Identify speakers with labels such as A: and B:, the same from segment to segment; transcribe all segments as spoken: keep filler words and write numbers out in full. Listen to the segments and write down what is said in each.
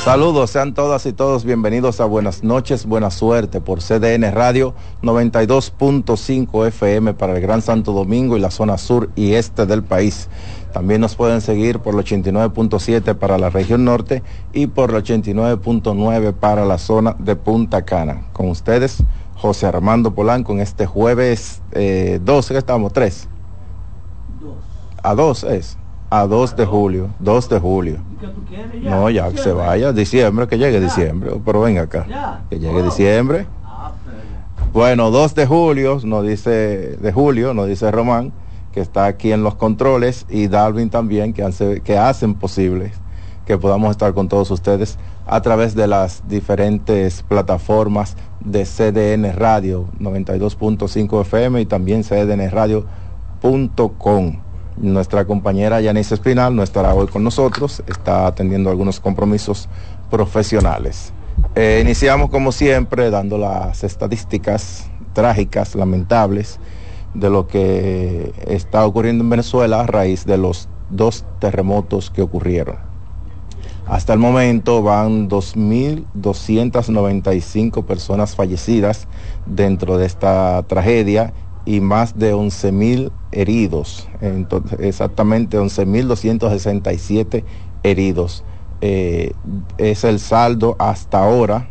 A: Saludos, sean todas y todos bienvenidos a Buenas Noches, Buena Suerte por C D N Radio noventa y dos punto cinco F M para el Gran Santo Domingo y la zona sur y este del país. También nos pueden seguir por el ochenta y nueve punto siete para la región norte y por el ochenta y nueve punto nueve para la zona de Punta Cana. Con ustedes, José Armando Polanco, en este jueves eh, doce, ¿qué estamos? ¿tres? Dos. A dos es. A dos de julio, dos de julio.
B: ¿Qué tú quieres ya?
A: No, ya que se vaya, diciembre, que llegue diciembre, pero venga acá, que llegue diciembre. Bueno, dos de julio, nos dice, de julio, nos dice Román, que está aquí en los controles, y Darwin también, que, hace, que hacen posible que podamos estar con todos ustedes a través de las diferentes plataformas de C D N Radio noventa y dos punto cinco F M y también C D N radio punto com. Nuestra compañera Yanis Espinal no estará hoy con nosotros, está atendiendo algunos compromisos profesionales. Eh, iniciamos como siempre dando las estadísticas trágicas, lamentables, de lo que está ocurriendo en Venezuela a raíz de los dos terremotos que ocurrieron. Hasta el momento van dos mil doscientas noventa y cinco personas fallecidas dentro de esta tragedia y más de once mil heridos, entonces, exactamente once mil doscientos sesenta y siete heridos. Eh, es el saldo hasta ahora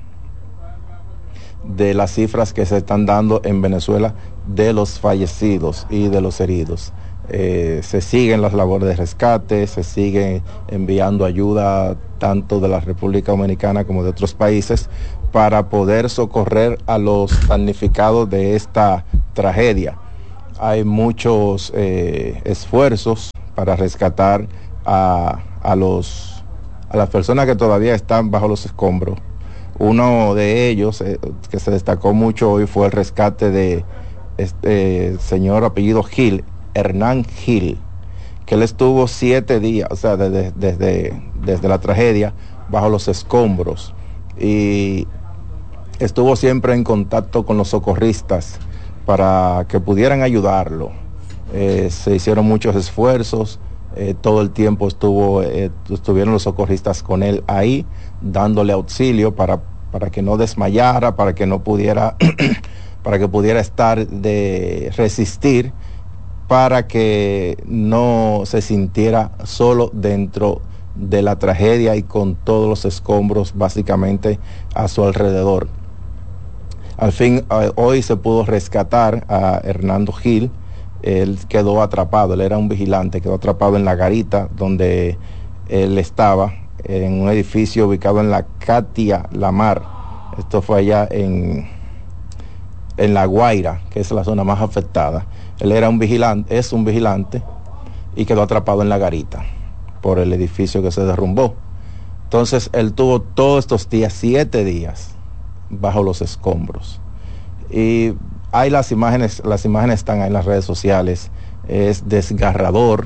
A: de las cifras que se están dando en Venezuela de los fallecidos y de los heridos. Eh, se siguen las labores de rescate, se sigue enviando ayuda tanto de la República Dominicana como de otros países para poder socorrer a los damnificados de esta tragedia. Hay muchos eh, esfuerzos para rescatar a, a, los, a las personas que todavía están bajo los escombros. Uno de ellos eh, que se destacó mucho hoy fue el rescate de este señor apellido Gil, Hernán Gil, que él estuvo siete días, o sea, desde, desde, desde la tragedia, bajo los escombros, y estuvo siempre en contacto con los socorristas para que pudieran ayudarlo. Eh, se hicieron muchos esfuerzos, eh, todo el tiempo estuvo, eh, estuvieron los socorristas con él ahí, dándole auxilio para, para que no desmayara, para que no pudiera, para que pudiera estar de resistir, para que no se sintiera solo dentro de la tragedia y con todos los escombros básicamente a su alrededor. Al fin, hoy se pudo rescatar a Hernando Gil. Él quedó atrapado, él era un vigilante, quedó atrapado en la garita donde él estaba, en un edificio ubicado en la Katia Lamar. Esto fue allá en, en La Guaira, que es la zona más afectada. Él era un vigilante, es un vigilante, y quedó atrapado en la garita por el edificio que se derrumbó. Entonces, él tuvo todos estos días, siete días, bajo los escombros. Y hay las imágenes, las imágenes están ahí en las redes sociales. Es desgarrador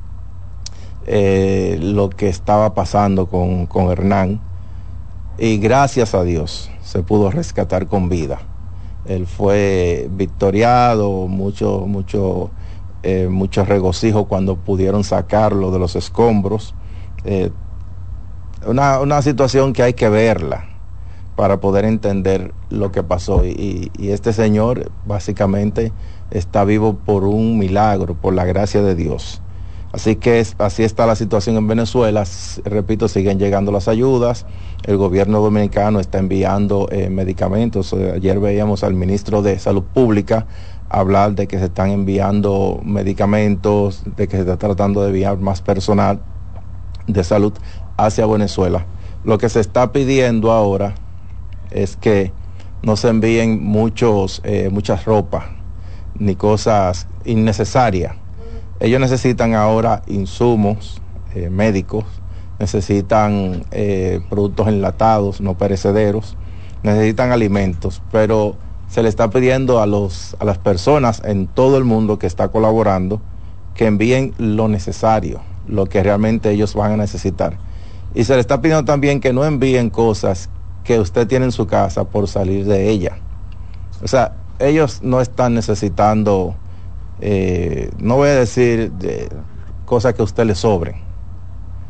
A: eh, lo que estaba pasando con, con Hernán, y gracias a Dios se pudo rescatar con vida. Él fue victoriado, mucho, mucho, eh, mucho regocijo cuando pudieron sacarlo de los escombros. Eh, una, una situación que hay que verla para poder entender lo que pasó. Y, y este señor básicamente está vivo por un milagro, por la gracia de Dios. Así que es, así está la situación en Venezuela. Repito, siguen llegando las ayudas. El gobierno dominicano está enviando eh, medicamentos. Ayer veíamos al ministro de Salud Pública hablar de que se están enviando medicamentos, de que se está tratando de enviar más personal de salud hacia Venezuela. Lo que se está pidiendo ahora es que no se envíen muchos, eh, muchas ropas ni cosas innecesarias. Ellos necesitan ahora insumos eh, médicos, necesitan eh, productos enlatados, no perecederos, necesitan alimentos, pero se le está pidiendo a, los, a las personas en todo el mundo que está colaborando que envíen lo necesario, lo que realmente ellos van a necesitar. Y se le está pidiendo también que no envíen cosas que usted tiene en su casa por salir de ella. O sea, ellos no están necesitando... Eh, no voy a decir de cosas que a usted le sobren,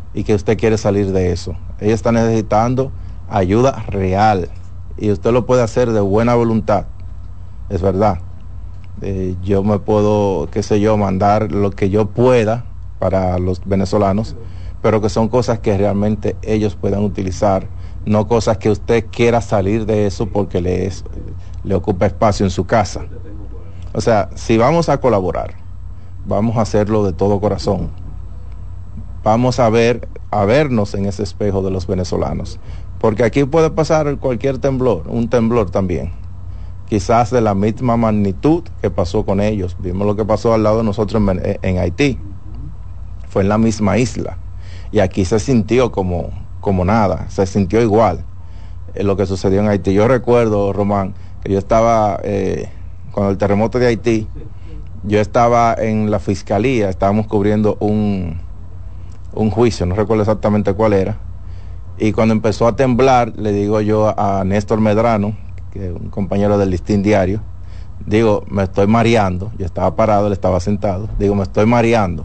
A: y que usted quiere salir de eso. Ella está necesitando ayuda real y usted lo puede hacer de buena voluntad, es verdad. Eh, yo me puedo, qué sé yo, mandar lo que yo pueda para los venezolanos, pero que son cosas que realmente ellos puedan utilizar, no cosas que usted quiera salir de eso porque le, es, le ocupa espacio en su casa. O sea, si vamos a colaborar, vamos a hacerlo de todo corazón. Vamos a ver, a vernos en ese espejo de los venezolanos, porque aquí puede pasar cualquier temblor, un temblor también, quizás de la misma magnitud que pasó con ellos. Vimos lo que pasó al lado de nosotros en, en Haití, fue en la misma isla, y aquí se sintió como, como nada, se sintió igual eh, lo que sucedió en Haití. Yo recuerdo, Román, que yo estaba, eh, con el terremoto de Haití, yo estaba en la fiscalía, estábamos cubriendo un, un juicio, no recuerdo exactamente cuál era, y cuando empezó a temblar, le digo yo a Néstor Medrano, que es un compañero del Listín Diario, digo, me estoy mareando. Yo estaba parado, él estaba sentado, digo, me estoy mareando,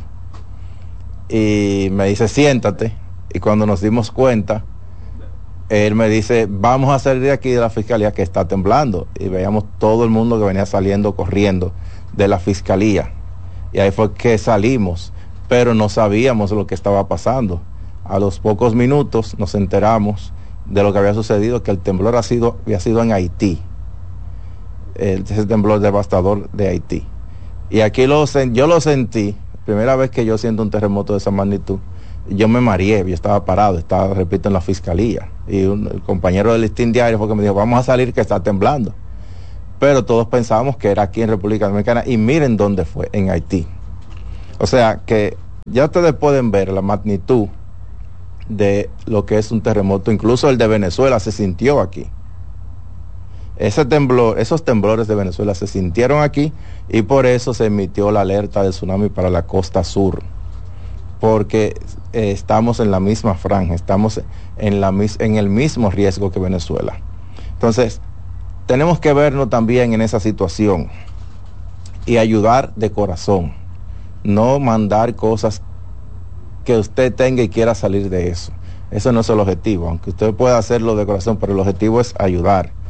A: y me dice, siéntate, y cuando nos dimos cuenta, él me dice, vamos a salir de aquí de la fiscalía que está temblando, y veíamos todo el mundo que venía saliendo, corriendo de la fiscalía, y ahí fue que salimos, pero no sabíamos lo que estaba pasando. A los pocos minutos nos enteramos de lo que había sucedido, que el temblor ha sido, había sido en Haití, ese temblor devastador de Haití. Y aquí lo, yo lo sentí, primera vez que yo siento un terremoto de esa magnitud, yo me mareé, yo estaba parado, estaba, repito, en la fiscalía, y un, el compañero del Listín Diario fue que me dijo, vamos a salir que está temblando. Pero todos pensábamos que era aquí en República Dominicana, y miren dónde fue, en Haití. O sea que ya ustedes pueden ver la magnitud de lo que es un terremoto. Incluso el de Venezuela se sintió aquí. Ese temblor, esos temblores de Venezuela se sintieron aquí, y por eso se emitió la alerta de tsunami para la costa sur, porque eh, estamos en la misma franja, estamos en, la, en el mismo riesgo que Venezuela. Entonces, tenemos que vernos también en esa situación y ayudar de corazón, no mandar cosas que usted tenga y quiera salir de eso. Eso no es el objetivo, aunque usted pueda hacerlo de corazón, pero el objetivo es ayudar.